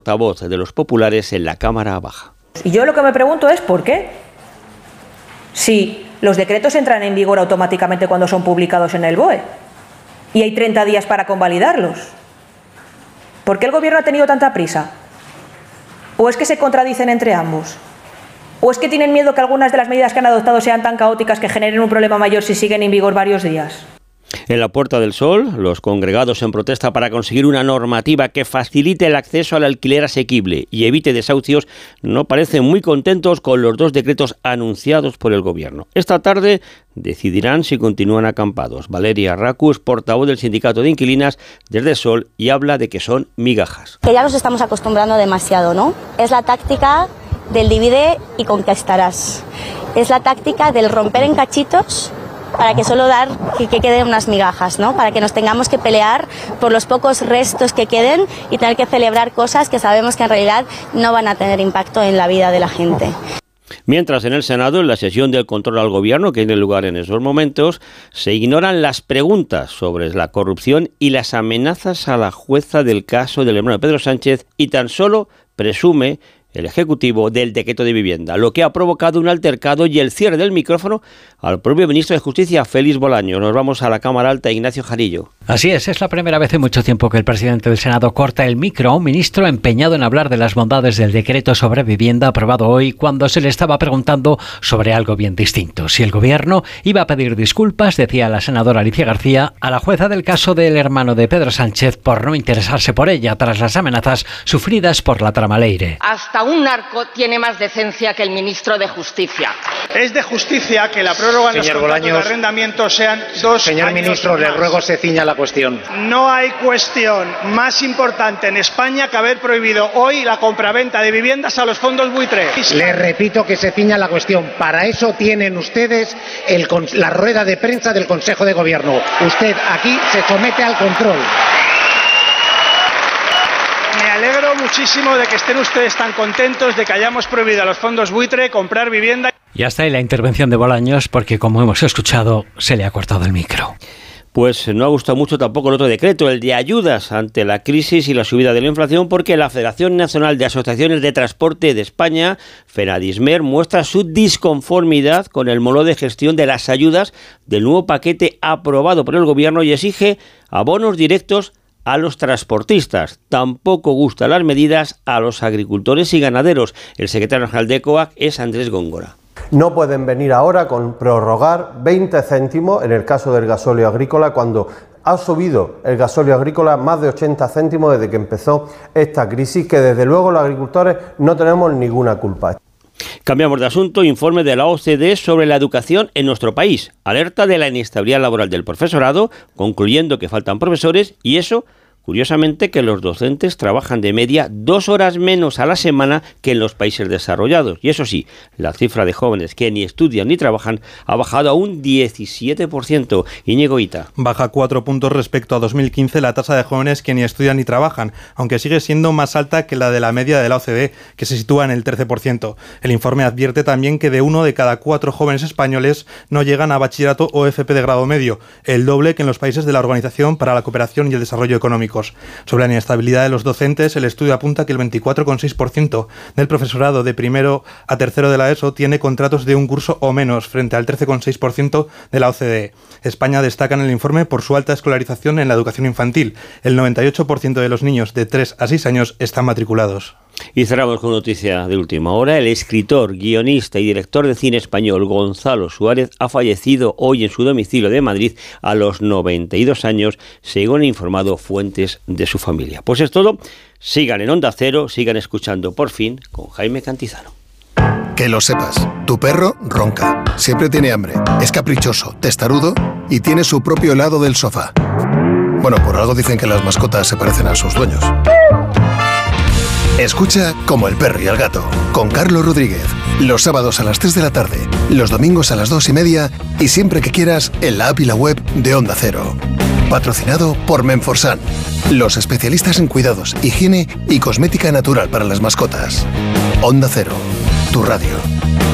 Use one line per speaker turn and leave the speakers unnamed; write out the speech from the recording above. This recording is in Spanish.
Portavoz de los populares en la Cámara Baja.
Y yo lo que me pregunto es ¿por qué? Si los decretos entran en vigor automáticamente cuando son publicados en el BOE y hay 30 días para convalidarlos, ¿por qué el Gobierno ha tenido tanta prisa? ¿O es que se contradicen entre ambos? ¿O es que tienen miedo que algunas de las medidas que han adoptado sean tan caóticas que generen un problema mayor si siguen en vigor varios días?
En la Puerta del Sol, los congregados en protesta para conseguir una normativa que facilite el acceso al alquiler asequible y evite desahucios no parecen muy contentos con los 2 decretos anunciados por el Gobierno. Esta tarde decidirán si continúan acampados. Valeria Racus, portavoz del Sindicato de Inquilinas desde Sol, y habla de que son migajas.
Que ya nos estamos acostumbrando demasiado, ¿no? Es la táctica del divide y conquistarás. Es la táctica del romper en cachitos para que solo que queden unas migajas, ¿no? Para que nos tengamos que pelear por los pocos restos que queden y tener que celebrar cosas que sabemos que en realidad no van a tener impacto en la vida de la gente.
Mientras en el Senado, en la sesión del control al Gobierno que tiene lugar en esos momentos, se ignoran las preguntas sobre la corrupción y las amenazas a la jueza del caso del hermano de Pedro Sánchez, y tan solo presume el Ejecutivo del decreto de vivienda, lo que ha provocado un altercado y el cierre del micrófono al propio ministro de Justicia, Félix Bolaños. Nos vamos a la Cámara Alta, Ignacio Jarillo.
Así es la primera vez en mucho tiempo que el presidente del Senado corta el micro a un ministro empeñado en hablar de las bondades del decreto sobre vivienda aprobado hoy, cuando se le estaba preguntando sobre algo bien distinto. Si el Gobierno iba a pedir disculpas, decía la senadora Alicia García, a la jueza del caso del hermano de Pedro Sánchez por no interesarse por ella tras las amenazas sufridas por la trama Leire.
Hasta un narco tiene más decencia que el ministro de Justicia.
Es de justicia que la prórroga en los contratos de arrendamiento sean 2
Señor
años
ministro, le ruego se ciña la cuestión.
No hay cuestión más importante en España que haber prohibido hoy la compraventa de viviendas a los fondos buitre.
Le repito que se ciña la cuestión. Para eso tienen ustedes la rueda de prensa del Consejo de Gobierno. Usted aquí se somete al control.
Me alegro muchísimo de que estén ustedes tan contentos de que hayamos prohibido a los fondos buitre comprar vivienda.
Y hasta ahí la intervención de Bolaños, porque como hemos escuchado, se le ha cortado el micro.
Pues no ha gustado mucho tampoco el otro decreto, el de ayudas ante la crisis y la subida de la inflación, porque la Federación Nacional de Asociaciones de Transporte de España, FENADISMER, muestra su disconformidad con el modo de gestión de las ayudas del nuevo paquete aprobado por el Gobierno y exige abonos directos a los transportistas. Tampoco gustan las medidas a los agricultores y ganaderos. El secretario general de COAG es Andrés Góngora.
No pueden venir ahora con prorrogar 20 céntimos en el caso del gasóleo agrícola, cuando ha subido el gasóleo agrícola más de 80 céntimos desde que empezó esta crisis, que desde luego los agricultores no tenemos ninguna culpa.
Cambiamos de asunto. Informe de la OCDE sobre la educación en nuestro país. Alerta de la inestabilidad laboral del profesorado, concluyendo que faltan profesores, y eso, curiosamente, que los docentes trabajan de media 2 horas menos a la semana que en los países desarrollados. Y eso sí, la cifra de jóvenes que ni estudian ni trabajan ha bajado a un 17%. Íñigo Ita.
Baja 4 puntos respecto a 2015 la tasa de jóvenes que ni estudian ni trabajan, aunque sigue siendo más alta que la de la media de la OCDE, que se sitúa en el 13%. El informe advierte también que de 1 de cada 4 jóvenes españoles no llegan a bachillerato o FP de grado medio, el doble que en los países de la Organización para la Cooperación y el Desarrollo Económico. Sobre la inestabilidad de los docentes, el estudio apunta que el 24,6% del profesorado de primero a tercero de la ESO tiene contratos de un curso o menos, frente al 13,6% de la OCDE. España destaca en el informe por su alta escolarización en la educación infantil. El 98% de los niños de 3 a 6 años están matriculados.
Y cerramos con noticia de última hora. El escritor, guionista y director de cine español Gonzalo Suárez ha fallecido hoy en su domicilio de Madrid a los 92 años, según han informado fuentes de su familia. Pues es todo. Sigan en Onda Cero, sigan escuchando Por Fin con Jaime Cantizano.
Que lo sepas, tu perro ronca, siempre tiene hambre, es caprichoso, testarudo y tiene su propio helado del sofá. Bueno, por algo dicen que las mascotas se parecen a sus dueños. Escucha Como el perro y el gato, con Carlos Rodríguez, los sábados a las 3 de la tarde, los domingos a las 2:30 y siempre que quieras en la app y la web de Onda Cero. Patrocinado por Menforsan, los especialistas en cuidados, higiene y cosmética natural para las mascotas. Onda Cero, tu radio.